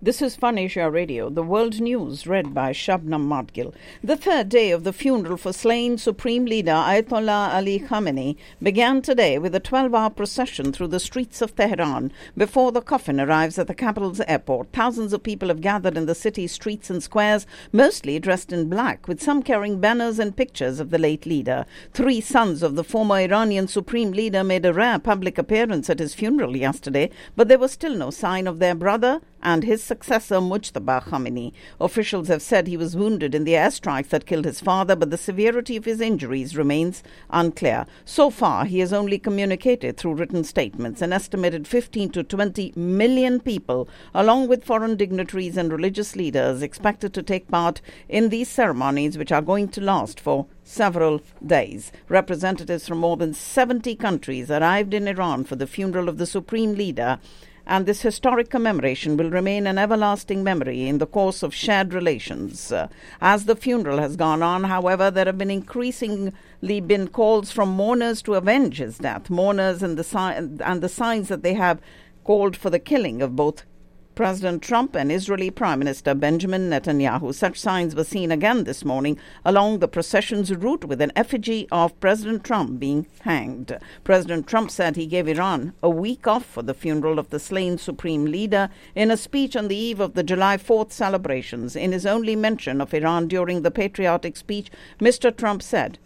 This is Fun Asia Radio, the world news read by Shabnam Madgil. The third day of the funeral for slain Supreme Leader Ayatollah Ali Khamenei began today with a 12-hour procession through the streets of Tehran. Before the coffin arrives at the capital's airport, thousands of people have gathered in the city's streets and squares, mostly dressed in black, with some carrying banners and pictures of the late leader. 3 sons of the former Iranian Supreme Leader made a rare public appearance at his funeral yesterday, but there was still no sign of their brother and his successor Mujtaba Khamenei. Officials have said he was wounded in the airstrikes that killed his father, but the severity of his injuries remains unclear. So far, he has only communicated through written statements. An estimated 15 to 20 million people, along with foreign dignitaries and religious leaders, expected to take part in these ceremonies, which are going to last for several days. Representatives from more than 70 countries arrived in Iran for the funeral of the Supreme Leader, and this historic commemoration will remain an everlasting memory in the course of shared relations. As the funeral has gone on, however, there have been increasingly been calls from mourners to avenge his death. Mourners and the signs that they have called for the killing of both President Trump and Israeli Prime Minister Benjamin Netanyahu. Such signs were seen again this morning along the procession's route, with an effigy of President Trump being hanged. President Trump said he gave Iran a week off for the funeral of the slain Supreme Leader in a speech on the eve of the July 4th celebrations. In his only mention of Iran during the patriotic speech, Mr. Trump said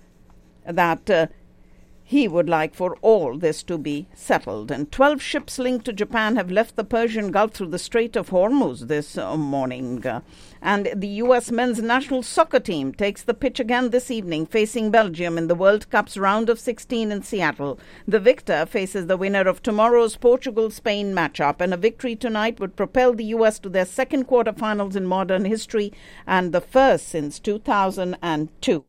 that he would like for all this to be settled. And 12 ships linked to Japan have left the Persian Gulf through the Strait of Hormuz this morning. And the U.S. men's national soccer team takes the pitch again this evening, facing Belgium in the World Cup's round of 16 in Seattle. The victor faces the winner of tomorrow's Portugal-Spain matchup, and a victory tonight would propel the U.S. to their second quarterfinals in modern history and the first since 2002.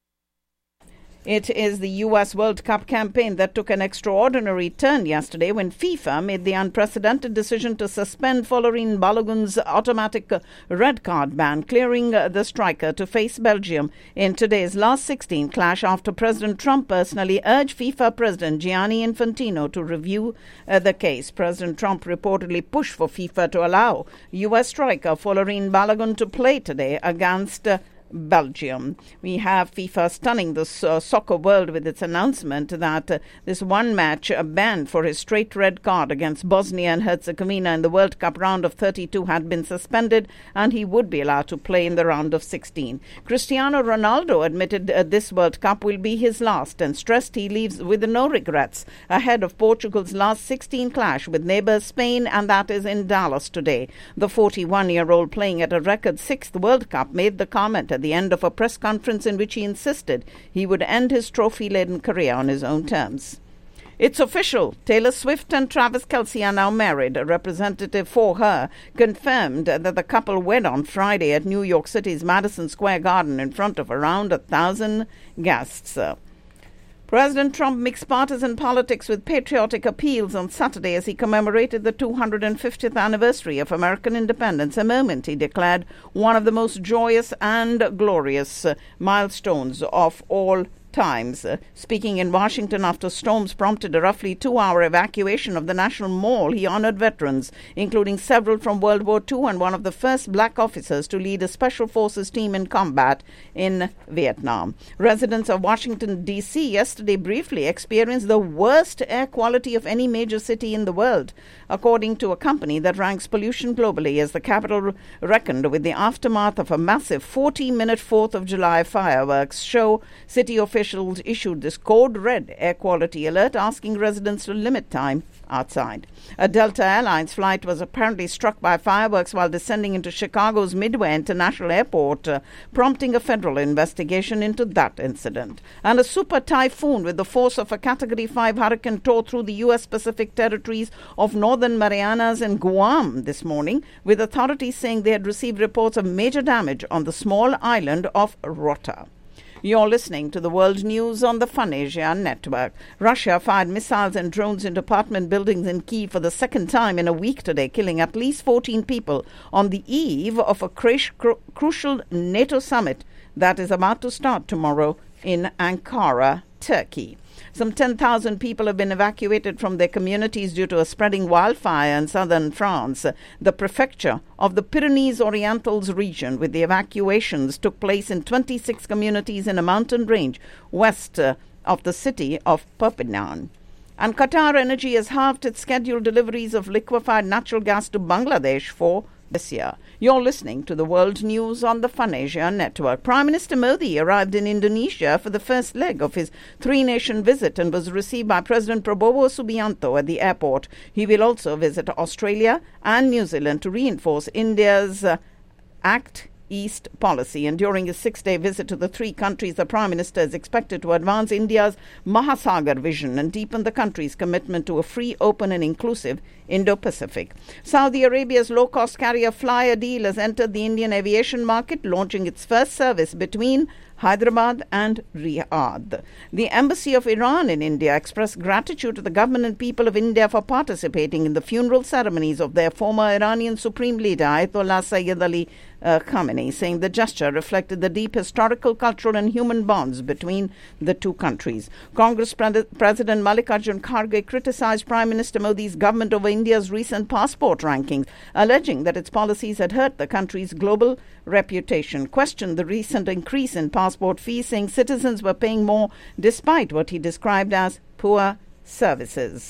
It is the U.S. World Cup campaign that took an extraordinary turn yesterday when FIFA made the unprecedented decision to suspend Folarin Balogun's automatic red card ban, clearing the striker to face Belgium in today's last 16 clash after President Trump personally urged FIFA President Gianni Infantino to review the case. President Trump reportedly pushed for FIFA to allow U.S. striker Folarin Balogun to play today against Belgium. We have FIFA stunning the soccer world with its announcement that this one match ban for his straight red card against Bosnia and Herzegovina in the World Cup round of 32 had been suspended, and he would be allowed to play in the round of 16. Cristiano Ronaldo admitted this World Cup will be his last and stressed he leaves with no regrets ahead of Portugal's last 16 clash with neighbour Spain, and that is in Dallas today. The 41-year-old, playing at a record 6th World Cup, made the comment at the end of a press conference in which he insisted he would end his trophy-laden career on his own terms. It's official. Taylor Swift and Travis Kelce are now married. A representative for her confirmed that the couple wed on Friday at New York City's Madison Square Garden in front of around 1,000 guests. President Trump mixed partisan politics with patriotic appeals on Saturday as he commemorated the 250th anniversary of American independence, a moment he declared one of the most joyous and glorious milestones of all times. Speaking in Washington after storms prompted a roughly 2-hour evacuation of the National Mall, he honored veterans, including several from World War II and one of the first black officers to lead a special forces team in combat in Vietnam. Residents of Washington, D.C. yesterday briefly experienced the worst air quality of any major city in the world, according to a company that ranks pollution globally, as the capital reckoned with the aftermath of a massive 40-minute 4th of July fireworks show. City officials issued this code red air quality alert, asking residents to limit time outside. A Delta Airlines flight was apparently struck by fireworks while descending into Chicago's Midway International Airport, prompting a federal investigation into that incident. And a super typhoon with the force of a Category 5 hurricane tore through the U.S. Pacific territories of Northern Marianas and Guam this morning, with authorities saying they had received reports of major damage on the small island of Rota. You're listening to the world news on the Fun Asia network. Russia fired missiles and drones into apartment buildings in Kyiv for the second time in a week today, killing at least 14 people on the eve of a crucial NATO summit that is about to start tomorrow in Ankara, Turkey. Some 10,000 people have been evacuated from their communities due to a spreading wildfire in southern France. The prefecture of the Pyrenees Orientals region, with the evacuations, took place in 26 communities in a mountain range west of the city of Perpignan. And Qatar Energy has halved its scheduled deliveries of liquefied natural gas to Bangladesh for this year. You're listening to the World News on the Fun Asia Network. Prime Minister Modi arrived in Indonesia for the first leg of his three-nation visit and was received by President Prabowo Subianto at the airport. He will also visit Australia and New Zealand to reinforce India's Act East policy. And during his 6-day visit to the three countries, the Prime Minister is expected to advance India's Mahasagar vision and deepen the country's commitment to a free, open and inclusive Indo-Pacific. Saudi Arabia's low-cost carrier Flyer Deal has entered the Indian aviation market, launching its first service between Hyderabad and Riyadh. The Embassy of Iran in India expressed gratitude to the government and people of India for participating in the funeral ceremonies of their former Iranian Supreme Leader Ayatollah Sayyid Ali Khamenei, saying the gesture reflected the deep historical, cultural and human bonds between the two countries. Congress President Mallikarjun Kharge criticized Prime Minister Modi's government over India's recent passport rankings, alleging that its policies had hurt the country's global reputation, questioned the recent increase in passport fees, saying citizens were paying more despite what he described as poor services.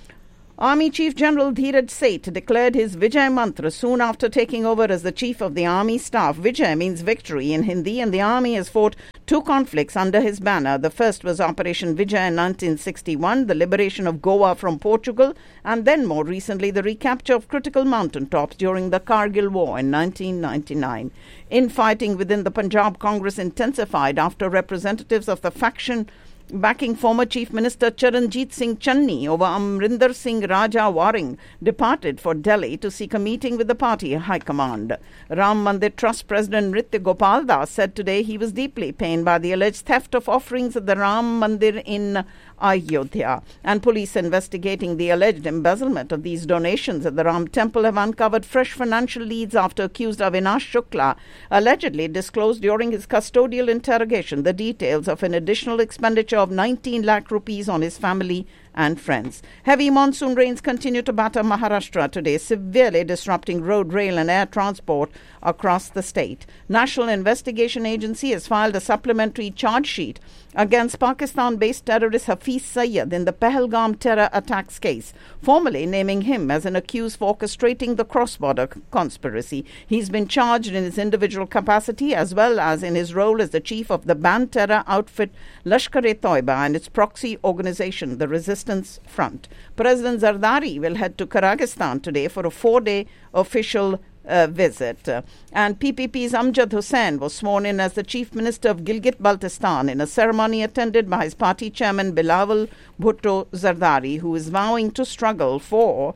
Army Chief General Dheeraj Seth declared his Vijay Mantra soon after taking over as the Chief of the Army Staff. Vijay means victory in Hindi, and the Army has fought two conflicts under his banner. The first was Operation Vijay in 1961, the liberation of Goa from Portugal, and then more recently the recapture of critical mountaintops during the Kargil War in 1999. Infighting within the Punjab Congress intensified after representatives of the faction backing former Chief Minister Charanjit Singh Channi over Amrinder Singh Raja Waring departed for Delhi to seek a meeting with the party high command. Ram Mandir Trust President Nritya Gopal Das said today he was deeply pained by the alleged theft of offerings at the Ram Mandir in Ayodhya, and police investigating the alleged embezzlement of these donations at the Ram Temple have uncovered fresh financial leads after accused Avinash Shukla allegedly disclosed during his custodial interrogation the details of an additional expenditure of 19 lakh rupees on his family and friends. Heavy monsoon rains continue to batter Maharashtra today, severely disrupting road, rail and air transport across the state. National Investigation Agency has filed a supplementary charge sheet against Pakistan-based terrorist Hafiz Syed in the Pahalgam terror attacks case, formally naming him as an accused for orchestrating the cross-border conspiracy. He's been charged in his individual capacity as well as in his role as the chief of the banned terror outfit Lashkar-e-Toiba and its proxy organization, the Resistance Front. President Zardari will head to Kyrgyzstan today for a 4-day official visit. And PPP's Amjad Hussain was sworn in as the Chief Minister of Gilgit-Baltistan in a ceremony attended by his party chairman Bilawal Bhutto Zardari, who is vowing to struggle for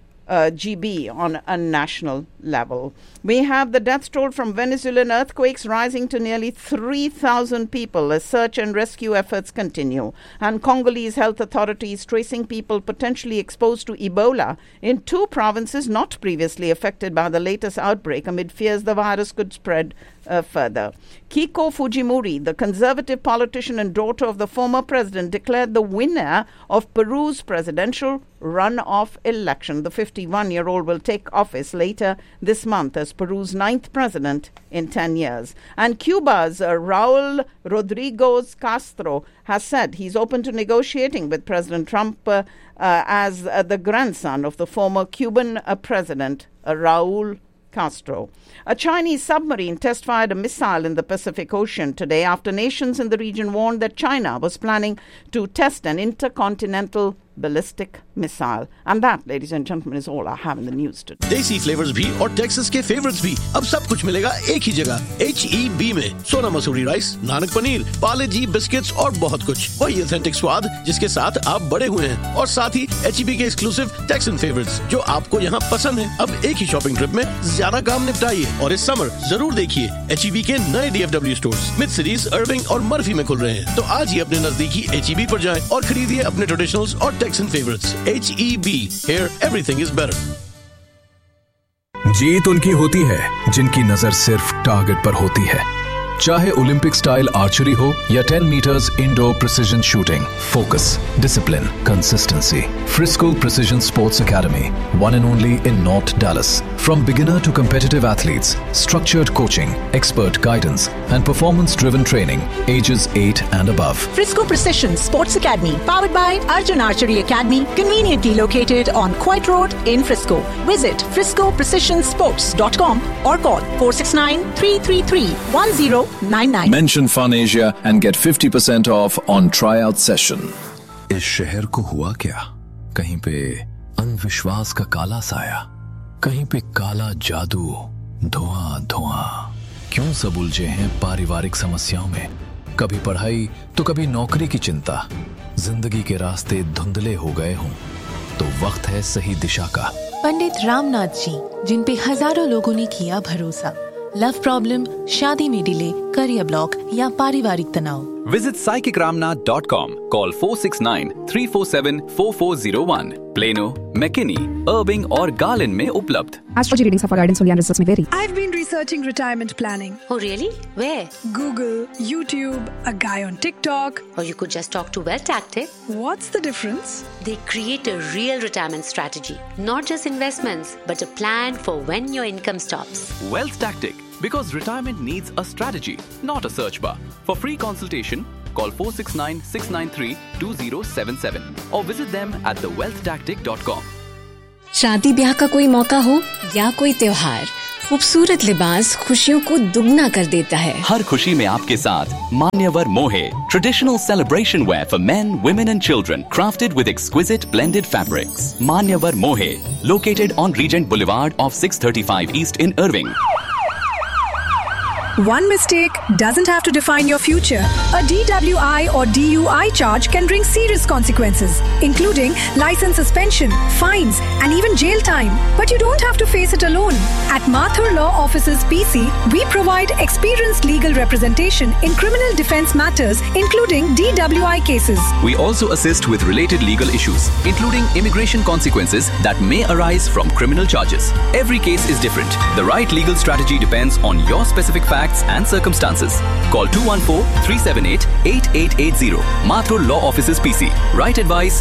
GB on a national level. We have the death toll from Venezuelan earthquakes rising to nearly 3,000 people as search and rescue efforts continue. And Congolese health authorities tracing people potentially exposed to Ebola in 2 provinces not previously affected by the latest outbreak amid fears the virus could spread further. Keiko Fujimori, the conservative politician and daughter of the former president, declared the winner of Peru's presidential runoff election. The 51-year-old will take office later this month as Peru's 9th president in 10 years. And Cuba's Raul Rodriguez Castro has said he's open to negotiating with President Trump as the grandson of the former Cuban president Raul Castro. A Chinese submarine test-fired a missile in the Pacific Ocean today after nations in the region warned that China was planning to test an intercontinental ballistic missile. And that, ladies and gentlemen, is all I have in the news today. देसी flavours भी और Texas के favourites भी अब सब कुछ मिलेगा एक ही जगह HEB में। सोना मसूरी राइस, नानक पनीर, पाले जी बिस्किट्स और बहुत कुछ। वही ऑथेंटिक स्वाद जिसके साथ आप बड़े हुए हैं और साथ ही HEB के एक्सक्लूसिव टेक्सन फेवरेट्स जो आपको यहाँ पसंद है। अब एक ही शॉपिंग ट्रिप में ज्यादा काम निपटाइए और इस समर जरूर देखिए HEB के नए DFW स्टोर्स मिड सिटीज, अर्विंग और मर्फी में खुल रहे हैं। तो आज ही अपने नजदीकी HEB पर जाएं और खरीदिए अपने ट्रेडिशनल्स और Texan favorites. HEB. Here, everything is better. जीत उनकी होती है जिनकी नजर सिर्फ टारगेट पर होती है, चाहे ओलंपिक स्टाइल आर्चरी हो या 10 meters indoor precision shooting, focus, discipline, consistency. Frisco Precision Sports Academy, one and only in North Dallas. From beginner to competitive athletes, structured coaching, expert guidance, and performance-driven training, ages 8 and above. Frisco Precision Sports Academy, powered by Arjun Archery Academy, conveniently located on Coit Road in Frisco. Visit friscoprecisionsports.com or call 469-333-1099. Mention Fun Asia and get 50% off on tryout session. इस शहर को हुआ क्या? कहीं पे अंधविश्वास का काला साया, कहीं पे काला जादू, धुआं धुआं. क्यों सब उलझे हैं पारिवारिक समस्याओं में? कभी पढ़ाई तो कभी नौकरी की चिंता. जिंदगी के रास्ते धुंधले हो गए हों तो वक्त है सही दिशा का. पंडित रामनाथ जी, जिन पे हजारों लोगों ने किया भरोसा. लव प्रॉब्लम, शादी में डिले, करियर ब्लॉक या पारिवारिक तनाव. Visit psychicramnath.com. Call 469-347-4401. Plano, McKinney, Irving और Garland में उपलब्ध. Astrology readings for guidance only and results may vary. I've been researching retirement planning. Oh really? Where? Google, YouTube, a guy on TikTok. Or you could just talk to Wealth Tactic. What's the difference? They create a real retirement strategy. Not just investments, but a plan for when your income stops. Wealth Tactic. Because retirement needs a strategy, not a search bar. For free consultation, call 469-693-2077 or visit them at thewealthtactic.com. शादी ब्याह का कोई मौका हो या कोई त्योहार, खूबसूरत लिबास खुशियों को दुगना कर देता है. हर खुशी में आपके साथ मान्यवर मोहे, traditional celebration wear for men, women and children, crafted with exquisite blended fabrics. Manyavar Mohe, located on Regent Boulevard off 635 East in Irving. One mistake doesn't have to define your future. A DWI or DUI charge can bring serious consequences, including license suspension, fines, and even jail time. But you don't have to face it alone. At Mathur Law Offices PC, we provide experienced legal representation in criminal defense matters, including DWI cases. We also assist with related legal issues, including immigration consequences that may arise from criminal charges. Every case is different. The right legal strategy depends on your specific facts and circumstances. Call 214-378-8880. Mathur Law Offices PC. Right advice